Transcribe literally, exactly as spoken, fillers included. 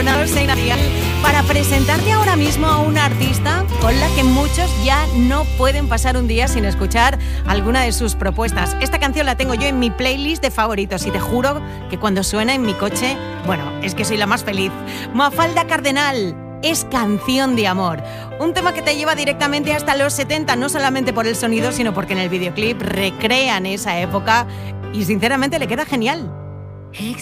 Leonardo Seinadial para presentarte ahora mismo a una artista con la que muchos ya no pueden pasar un día sin escuchar alguna de sus propuestas. Esta canción la tengo yo en mi playlist de favoritos y te juro que cuando suena en mi coche, bueno, es que soy la más feliz. Mafalda Cardenal. Es Canción de Amor, un tema que te lleva directamente hasta los setenta, no solamente por el sonido, sino porque en el videoclip recrean esa época y sinceramente le queda genial.